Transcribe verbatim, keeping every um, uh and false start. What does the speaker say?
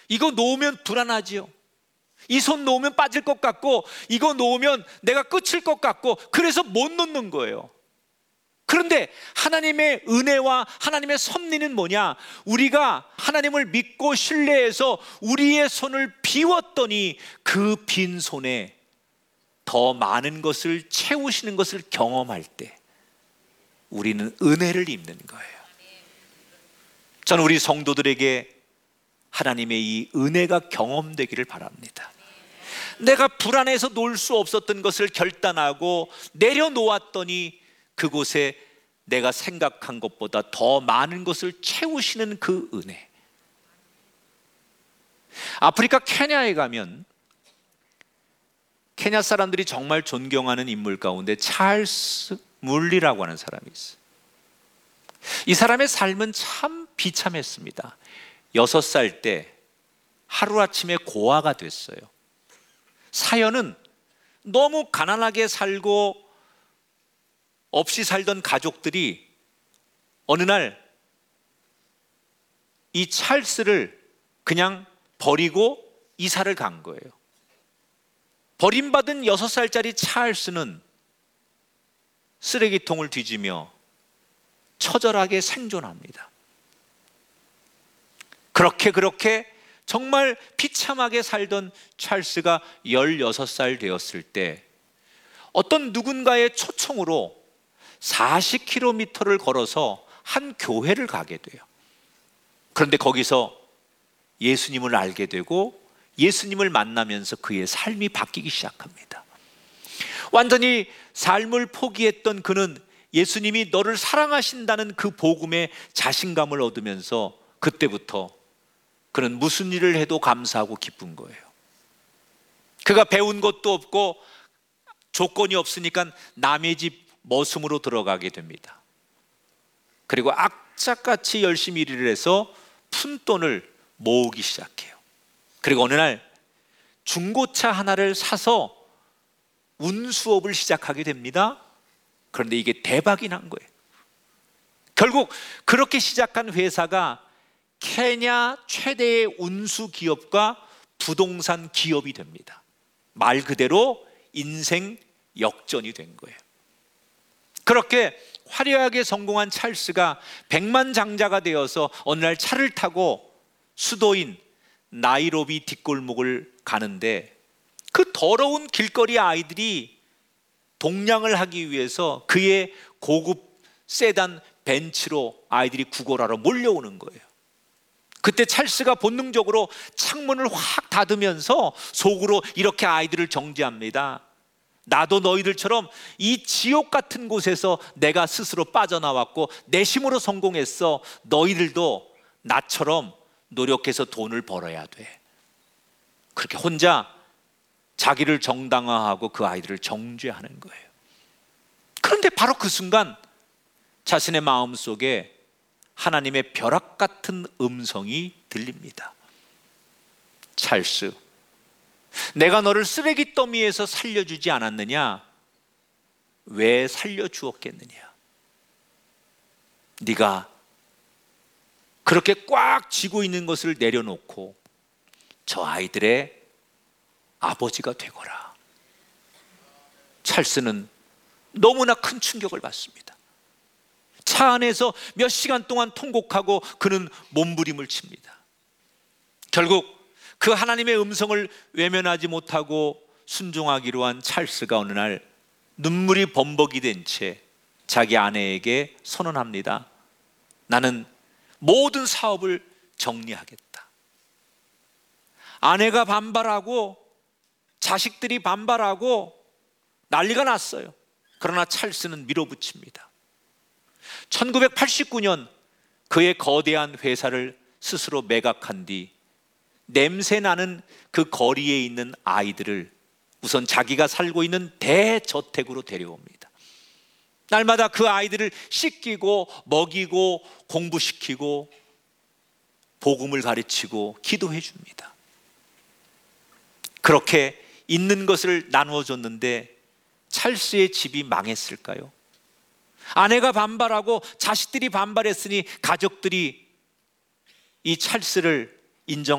이거 놓으면 불안하지요. 이 손 놓으면 빠질 것 같고, 이거 놓으면 내가 끝일 것 같고, 그래서 못 놓는 거예요. 그런데 하나님의 은혜와 하나님의 섭리는 뭐냐? 우리가 하나님을 믿고 신뢰해서 우리의 손을 비웠더니 그 빈 손에 더 많은 것을 채우시는 것을 경험할 때 우리는 은혜를 입는 거예요. 저는 우리 성도들에게 하나님의 이 은혜가 경험되기를 바랍니다. 내가 불안해서 놓을 수 없었던 것을 결단하고 내려놓았더니 그곳에 내가 생각한 것보다 더 많은 것을 채우시는 그 은혜. 아프리카 케냐에 가면 케냐 사람들이 정말 존경하는 인물 가운데 찰스 물리라고 하는 사람이 있어요. 이 사람의 삶은 참 비참했습니다. 여섯 살 때 하루아침에 고아가 됐어요. 사연은 너무 가난하게 살고 없이 살던 가족들이 어느 날 이 찰스를 그냥 버리고 이사를 간 거예요. 버림받은 여섯 살짜리 찰스는 쓰레기통을 뒤지며 처절하게 생존합니다. 그렇게 그렇게 정말 비참하게 살던 찰스가 열여섯 살 되었을 때 어떤 누군가의 초청으로 사십 킬로미터를 걸어서 한 교회를 가게 돼요. 그런데 거기서 예수님을 알게 되고 예수님을 만나면서 그의 삶이 바뀌기 시작합니다. 완전히 삶을 포기했던 그는 예수님이 너를 사랑하신다는 그 복음에 자신감을 얻으면서 그때부터 그는 무슨 일을 해도 감사하고 기쁜 거예요. 그가 배운 것도 없고 조건이 없으니까 남의 집 머슴으로 들어가게 됩니다. 그리고 악착같이 열심히 일을 해서 푼돈을 모으기 시작해요. 그리고 어느 날 중고차 하나를 사서 운수업을 시작하게 됩니다. 그런데 이게 대박이 난 거예요. 결국 그렇게 시작한 회사가 케냐 최대의 운수 기업과 부동산 기업이 됩니다. 말 그대로 인생 역전이 된 거예요. 그렇게 화려하게 성공한 찰스가 백만장자가 되어서 어느 날 차를 타고 수도인 나이로비 뒷골목을 가는데 그 더러운 길거리 아이들이 동냥을 하기 위해서 그의 고급 세단 벤츠로 아이들이 구걸하러 몰려오는 거예요. 그때 찰스가 본능적으로 창문을 확 닫으면서 속으로 이렇게 아이들을 정죄합니다. 나도 너희들처럼 이 지옥 같은 곳에서 내가 스스로 빠져나왔고 내 힘으로 성공했어. 너희들도 나처럼 노력해서 돈을 벌어야 돼. 그렇게 혼자 자기를 정당화하고 그 아이들을 정죄하는 거예요. 그런데 바로 그 순간 자신의 마음속에 하나님의 벼락 같은 음성이 들립니다. 찰스, 내가 너를 쓰레기 더미에서 살려주지 않았느냐? 왜 살려주었겠느냐? 네가 그렇게 꽉 쥐고 있는 것을 내려놓고 저 아이들의 아버지가 되거라. 찰스는 너무나 큰 충격을 받습니다. 차 안에서 몇 시간 동안 통곡하고 그는 몸부림을 칩니다. 결국 그 하나님의 음성을 외면하지 못하고 순종하기로 한 찰스가 어느 날 눈물이 범벅이 된 채 자기 아내에게 선언합니다. 나는 모든 사업을 정리하겠다. 아내가 반발하고 자식들이 반발하고 난리가 났어요. 그러나 찰스는 밀어붙입니다. 천구백팔십구 년 그의 거대한 회사를 스스로 매각한 뒤 냄새나는 그 거리에 있는 아이들을 우선 자기가 살고 있는 대저택으로 데려옵니다. 날마다 그 아이들을 씻기고 먹이고 공부시키고 복음을 가르치고 기도해 줍니다. 그렇게 있는 것을 나누어 줬는데 찰스의 집이 망했을까요? 아내가 반발하고 자식들이 반발했으니 가족들이 이 찰스를 인정